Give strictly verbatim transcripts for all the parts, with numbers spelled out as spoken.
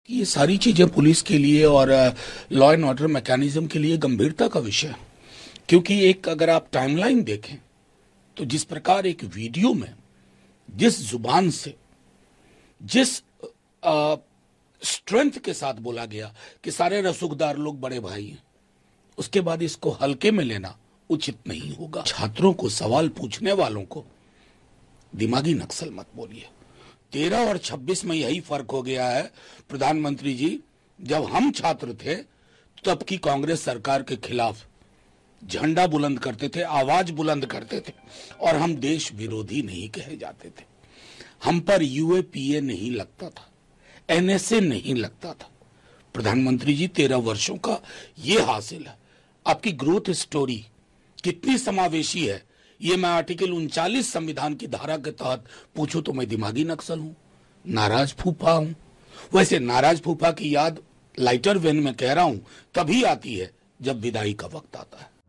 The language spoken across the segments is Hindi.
ये सारी चीजें पुलिस के लिए और लॉ एंड ऑर्डर मैकेनिज्म के लिए गंभीरता का विषय है, क्योंकि एक अगर आप टाइमलाइन देखें तो जिस प्रकार एक वीडियो में जिस जुबान से जिस स्ट्रेंथ के साथ बोला गया कि सारे रसूखदार लोग बड़े भाई हैं, उसके बाद इसको हल्के में लेना उचित नहीं होगा। छात्रों को, सवाल पूछने वालों को दिमागी नक्सल मत बोलिए। तेरह और छब्बीस में यही फर्क हो गया है प्रधानमंत्री जी। जब हम छात्र थे तब की कांग्रेस सरकार के खिलाफ झंडा बुलंद करते थे, आवाज बुलंद करते थे और हम देश विरोधी नहीं कहे जाते थे। हम पर यूएपीए नहीं लगता था, एनएसए नहीं लगता था। प्रधानमंत्री जी, तेरह वर्षों का ये हासिल है। आपकी ग्रोथ स्टोरी कितनी समावेशी है, ये मैं आर्टिकल उनचालीस संविधान की धारा के तहत पूछूं तो मैं दिमागी नक्सल हूं, नाराज फूफा हूं। वैसे नाराज फूफा की याद लाइटर वेन में कह रहा हूं तभी आती है जब विदाई का वक्त आता है।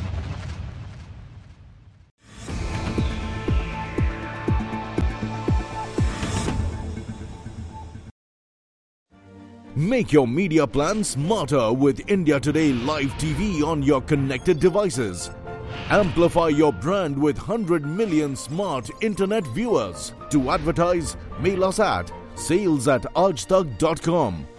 Make your media plan smarter with India Today Live T V on your connected devices. Amplify your brand with one hundred million smart internet viewers. To advertise, mail us at sales at aajtak dot com.